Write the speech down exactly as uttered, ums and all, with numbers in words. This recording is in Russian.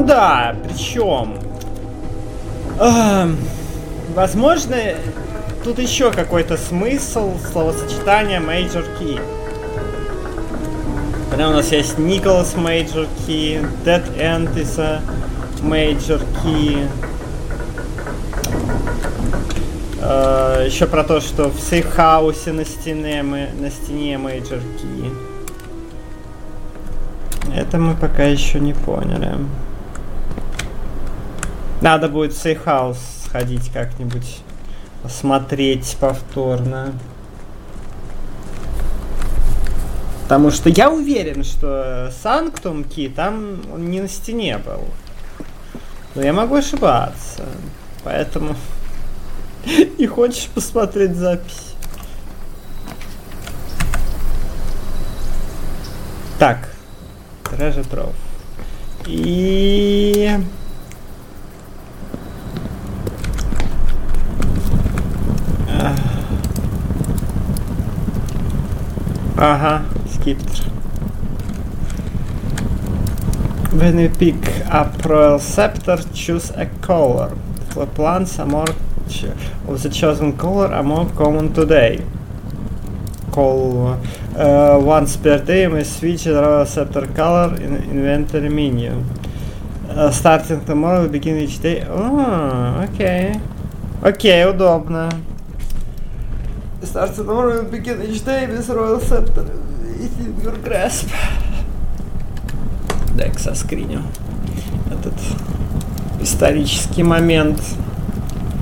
да, причем... Э, возможно, тут еще какой-то смысл словосочетания Major Key. Прям у нас есть Nicholas Major Key, Dead End is a Major Key. Uh, еще про то, что в сейфхаусе на стене мы на стене Major Key. Это мы пока еще не поняли. Надо будет в сейфхаус сходить как-нибудь, посмотреть повторно. Потому что я уверен, что Sanctum Key там он не на стене был. Но я могу ошибаться. Поэтому... Не хочешь посмотреть запись? Так. Treasure Trove. И... Ага, скиптер. When you pick up Royal Scepter, choose a color. Flip plants are more of the chosen color are more common today. Call uh, once per day may switch the Royal Scepter color in inventory menu. Uh, starting tomorrow, we begin each day. Oh, окей. Окей, удобно. Starting tomorrow, we begin each day with Royal Scepter in your grasp. Дай-ка соскриню этот исторический момент.